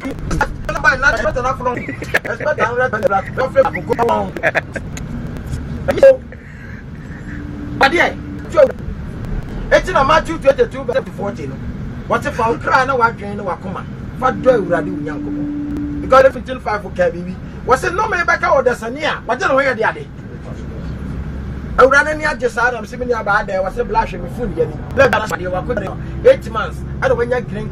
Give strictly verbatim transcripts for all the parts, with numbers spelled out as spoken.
By not better enough from expect and red black. Don't flip go along. But yeah, it's in a Matthew twenty-two to fourteen. What's if I cry no one drain no wakuma? What do you do, young? Because if it's five for K B, was it no man back out the Sania? But don't hear the other. I ran any just I'm seeing about there was a blush in food getting. Let us be eight months. I don't want you drink.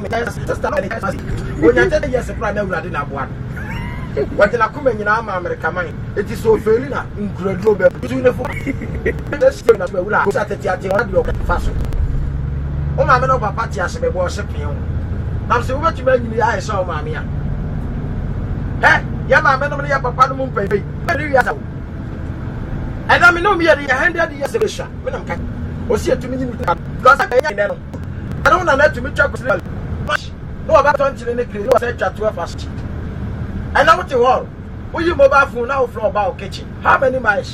When you tell yes, a prime never did not one. What in a comment in our American mind? It is so failing incredible. Let's go to the fashion. Oh, my man of a party as a worshiping. I'm so much making the eyes of Mamma. Eh, Yama, man of the Papa Moon baby. And I mean, no, me a hundred years ago. When I'm coming, was here to me because I don't know to meet chocolate. No, about twenty in the crew, I said, twelve fast. And now what you all? Will you mobile phone now from about kitchen? How many miles?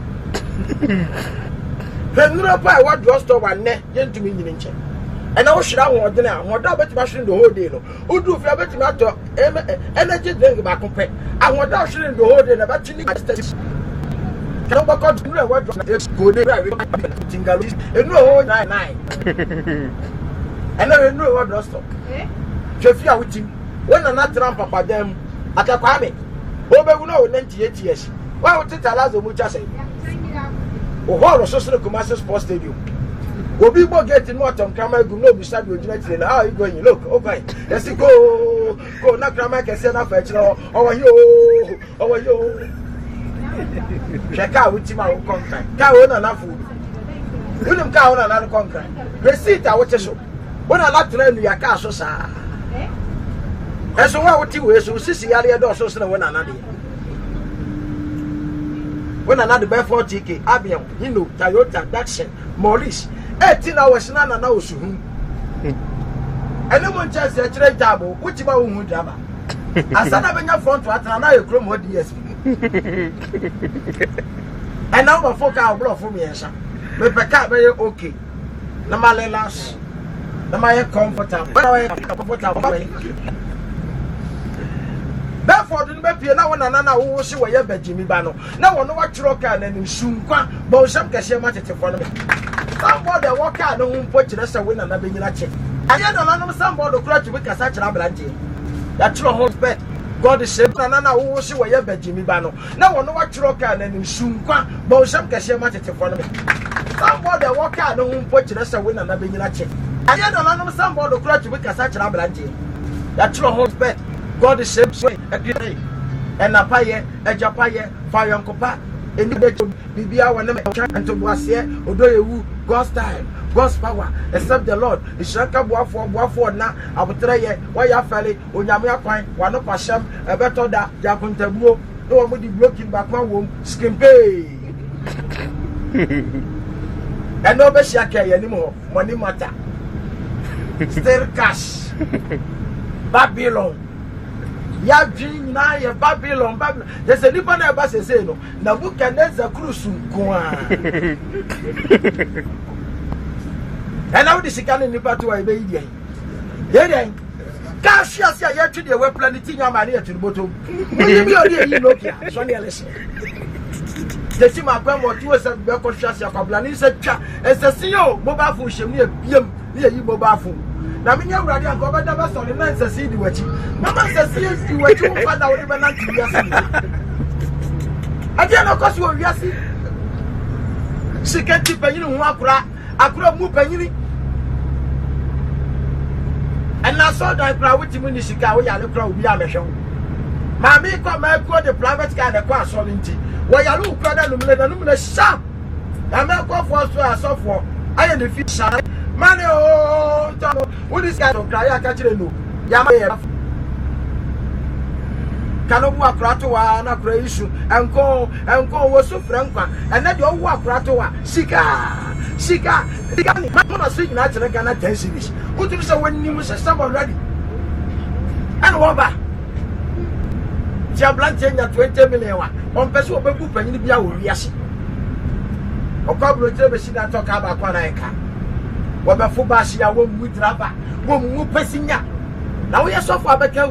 Then no pie what drugstore one net, yen to me in check. And I should have one dinner, what double machine the whole day. Who do for better matter energy drink back compare? I want that shooting the whole day about chilling. No, because you know what it's good. You know, nine nine. And I know what drugstore. Jeffia with him. When I'm not trying papa them at a kwame. Over we know ninety-eight years. Why would it allow the mucha say? Oh, what social commercial sports stadium? Will people getting what on camera? Go no beside you. How are you going? Look, okay. Let's go. Go, not camera can send up at you. Oh, you. Oh, you. Check out with him our contract. Cow on enough food. William cow on another contract. Receipt I watch a show. When I like to learn your car, so sir. And so what you wish, so see, I don't so when another. When another by forty K, Abion, you know, Toyota, Datsun, Maurice, eighteen hours, none and knows whom. And no one just a trade double, which you won't have. I said, I'm in your front to another chrome what yes. And now my folk are brought for me, sir. But the cat very okay. No matter last. No matter comfortable. Therefore, the baby now one another who was where you bet Jimmy Bano. Now one what you rock and soon qua, but some cashier match it for me. Somebody walk out no one put you as a winner and being a check. I had a lot of somebody to clutch with a such a blanty. That's your whole bet. God is saved and who was where you bet Jimmy Bano. Now one what you rock and soon qua, but some cashier match it for me. Somebody walk out no one put you as a winner and being a check. I had a lot of somebody to clutch with a such a blanty. That's your whole bet. God is saved way a day. And a paye, a japaye, fire and copa, and the Bibia when and to Boisier, Odo, God's time, God's power, except the Lord. The Shaka Boafo, Boafo now, I will tell you why you fell it, when Yamia Pine, one of Pasham, a better that Japuntabu, no one would be blocking back my womb, skim pay. And no Beshaka anymore, money matter. Still cash. Babylon. Ya dream na ya Babylon Babylon. There's a nipa na ba say say no. Na Nebuchadnezzar cruise nko a. And now this can nipa to e be yi. Ye den. Ka shia sia ya twi de we planet nya ma na ya twi botom. Mo bi ori yi Nokia. So ne listen. The team are going to do some better construction. Kabla say twa. E say see yo mobile phone shemu e biem. Ni yi mobile phone. Na me nya wurade anko ba da ba so ne nan sasi di wachi mama sasi di wachi wo fa da wo be nan ti wiase ade na koso wo wiase sikati panyini hu akura akura mu panyini ana so da akura wuti mu ni sika wo ya le kura obi amehwe ma me ko ma ko the private car de ko aso nti wo ya lu kura da numle da numle sharp na me ko for so asofo aye ne fi sha Money, oh, what is that? I catch it. Yama Canoa Kratoa, and a issue, and call and call was so frank, and then you walk Kratoa, Sika, Sika, the Mamma sing that and I cannot tell you this. What do you say when you was a summer ready? And Waba Jablantin twenty million on Peso Babu and Bia, yes. Or Cobble Trebesi that talk about Quanaika. Waba Fubasia won't with Rava, won't move passing ya. Now we are so far back.